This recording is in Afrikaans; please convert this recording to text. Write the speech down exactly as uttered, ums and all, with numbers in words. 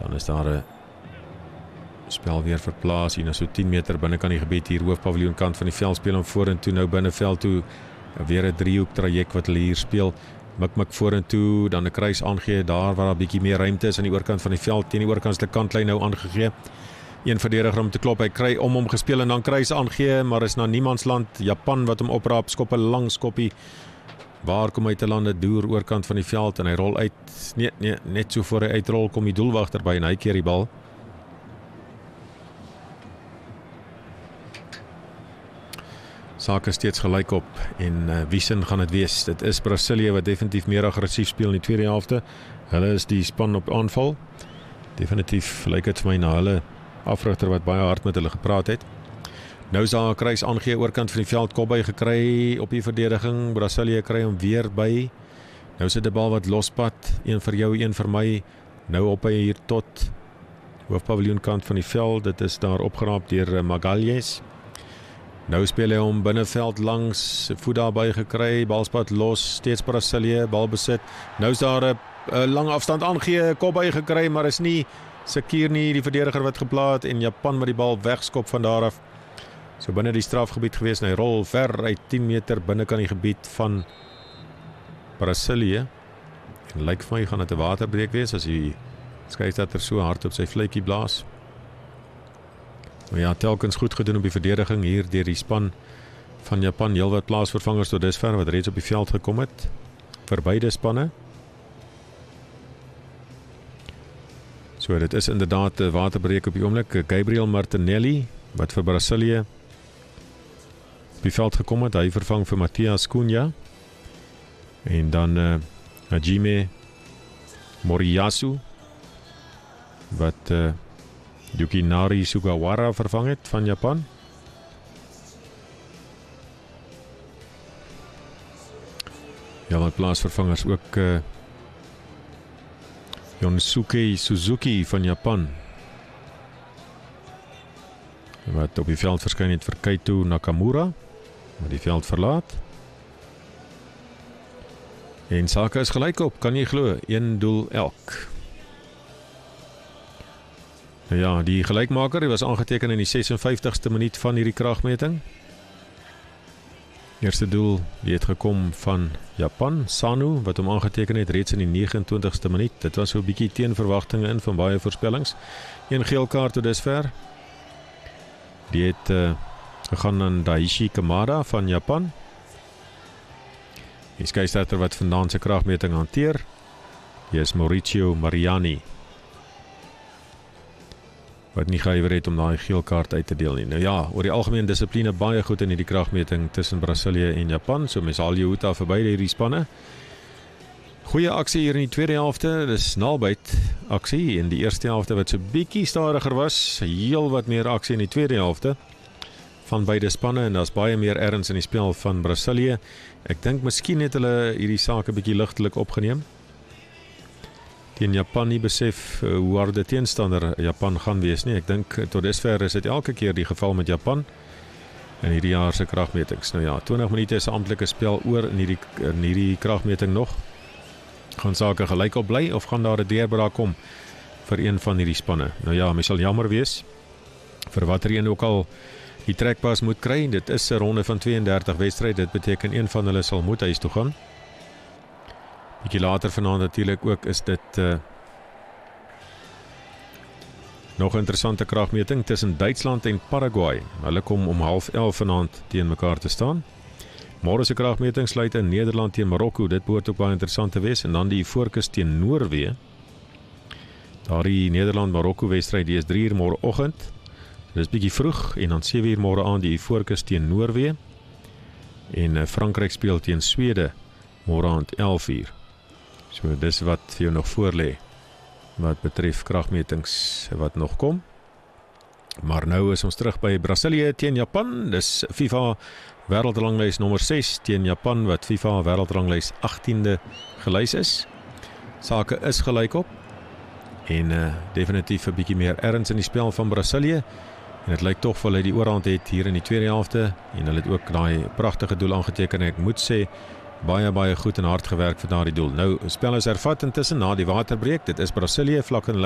Dan is daar 'n spel weer verplaas hier na so tien meter binne kan die gebied hier hoofpaviljoen kant van die veld speel om vorentoe nou binneveld toe weer 'n driehoek traject wat hulle hier speel. Mik mik vorentoe, dan 'n kruis aangee daar waar daar bietjie meer ruimte is aan die oorkant van die veld, teen die oorkantste kantlyn nou aangegee. Een verdediger om te klop, hy kry om hom gespeel en dan kruis aangee, maar is na niemandsland. Japan wat hom opraap, skop 'n lang skoppie. Waar kom hy te lande deur oorkant van die veld en hy rol uit. Nee, nee, net so voor hy uitrol kom die doelwagter by en hy keer die bal. Sake steeds gelyk op en uh, Wiesen gaan dit wees. Dit is Brasilië wat definitief meer aggressief speel in die tweede helfte. Hulle is die span op aanval. Definitief lyk dit vir my na hulle afrigter wat baie hard met hulle gepraat het. Nou is daar 'n kruis aangee oorkant van die veld, Kobbe gekry op die verdediging. Brasilië kry hom weer by. Nou sit die bal wat lospad, een vir jou, een vir my. Nou op hy hier tot hoofpaviljoen kant van die veld. Dit is daar opgeraap deur Magalhães. Nou speel hy hom binneveld langs, voet daarby gekry, balspat los, steeds Brasilië, bal besit. Nou is daar 'n lang afstand aangee, Kobbe gekry, maar is nie seker nie die verdediger wat geplaat en Japan met die bal wegskop van daar af. So binne die strafgebied gewees en hy rol ver uit tien meter binne kan die gebied van Brasilië. En lyk vir my gaan dit 'n waterbreek wees as die skeieregter so hard op sy fluitjie blaas. Maar ja, telkens goed gedoen op die verdediging hier deur die span van Japan. Heelwat plaasvervangers tot dusver wat reeds op die veld gekom het vir beide spanne. So dit is inderdaad 'n waterbreek op die oomblik. Gabriel Martinelli wat vir Brasilië op die veld gekom het. Hy vervang vir Matheus Cunha. En dan uh, Hajime Moriyasu wat uh, Yukinari Sugawara vervang het van Japan. Ja, wat plaasvervangers ook uh, Yonosuke Suzuki van Japan wat op die veld verskyn het vir Kaito Nakamura wat die veld verlaat. En sake is gelyk op, kan jy glo, een doel elk. Nou ja, die gelykmaker die was aangeteken in die ses en vyftigste minuut van hierdie kragmeting. Eerste doel die het gekom van Japan, Sano, wat hom aangeteken het reeds in die nege en twintigste minuut. Dit was so 'n bietjie teen verwagtinge in van baie voorspellings. Een geel kaart tot dusver. Die het uh, gegaan aan Daichi Kamada van Japan. Die skeieregter wat vandaan se kragmeting hanteer, die is Mauricio Mariani, wat nie gehuiwer het om daai geel kaart uit te deel nie. Nou ja, oor die algemeen dissipline baie goed in hierdie kragmeting tussen Brasilië en Japan, so mens haal jou hoed af vir beide hierdie spanne. Goeie aksie hier in die tweede helfte, dis nalbyt aksie in die eerste helfte wat so bietjie stadiger was, heel wat meer aksie in die tweede helfte van beide spanne en daar's baie meer erns in die spel van Brasilië. Ek dink miskien het hulle hierdie saak 'n bietjie ligtelik opgeneem. Teen Japan nie besef uh, hoe harde teenstander Japan gaan wees nie. Ek dink tot dusver is dit elke keer die geval met Japan in hierdie jaar se kragmetings. Nou ja, twintig minute is 'n amptelike spel oor in hierdie in hierdie kragmeting nog. Gaan sake gelyk op bly of gaan daar 'n deurbraak kom vir een van hierdie spanne? Nou ja, mens sal jammer wees vir watter een ook al die trekpas moet kry. Dit is 'n ronde van tweeëndertig wedstryd. Dit beteken een van hulle sal moet huis toe gaan. Bietjie later vanaand natuurlik ook is dit uh, nog 'n interessante kragmeting tussen Duitsland en Paraguay. Hulle kom om half elf vanaand teen mekaar te staan. Môre se kragmeting sluit in Nederland teen Marokko. Dit behoort ook baie interessant te wees. En dan die voorkus teen Noorwe. Daardie Nederland-Marokko wedstryd die is drie uur môreoggend. Dit is bietjie vroeg en dan sewe uur môre aand die voorkus teen Noorwe. En uh, Frankryk speel teen Swede môre aand elf uur. So dis wat vir jou nog voor lê wat betref kragmetings wat nog kom. Maar nou is ons terug by Brasilië teen Japan. Dis FIFA wêreldranglys nommer ses teen Japan wat FIFA wêreldranglys agtiende gelys is. Sake is gelyk op en uh, definitief 'n bietjie meer erns in die spel van Brasilië. En dit lyk tog of hulle die oorhand het hier in die tweede helfte en hulle het ook daai pragtige doel aangeteken. Ek moet sê baie baie goed en hard gewerk vir daardie doel. Nou spel is hervat intussen na die waterbreek. Dit is Brasilië vlak in